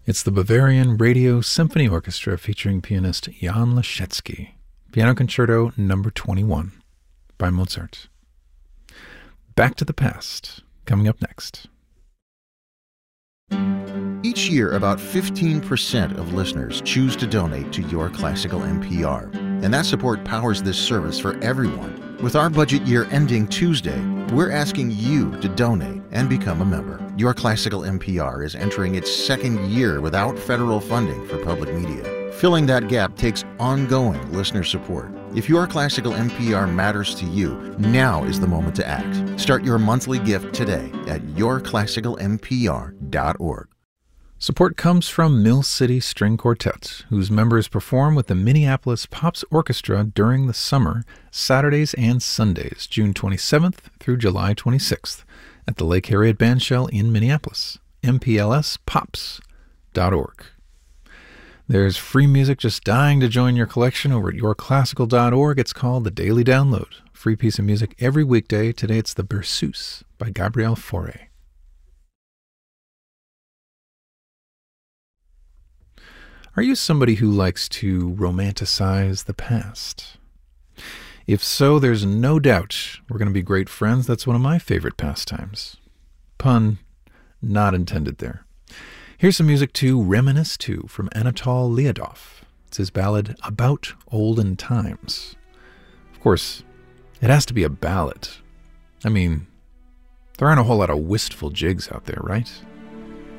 It's the Bavarian Radio Symphony Orchestra featuring pianist Jan Leschetski, Piano Concerto No. 21 by Mozart. Back to the Past, coming up next. Each year, about 15% of listeners choose to donate to Your Classical NPR, and that support powers this service for everyone. With our budget year ending Tuesday, we're asking you to donate and become a member. Your Classical NPR is entering its second year without federal funding for public media. Filling that gap takes ongoing listener support. If Your Classical NPR matters to you, now is the moment to act. Start your monthly gift today at yourclassicalnpr.org. Support comes from Mill City String Quartet, whose members perform with the Minneapolis Pops Orchestra during the summer, Saturdays and Sundays, June 27th through July 26th, at the Lake Harriet Bandshell in Minneapolis, mplspops.org. There's free music just dying to join your collection over at yourclassical.org. It's called The Daily Download. Free piece of music every weekday. Today it's the Berceuse by Gabriel Fauré. Are you somebody who likes to romanticize the past? If so, there's no doubt we're going to be great friends. That's one of my favorite pastimes. Pun not intended there. Here's some music to reminisce to from Anatol Lyadov. It's his ballad About Olden Times. Of course, it has to be a ballad. I mean, there aren't a whole lot of wistful jigs out there, right?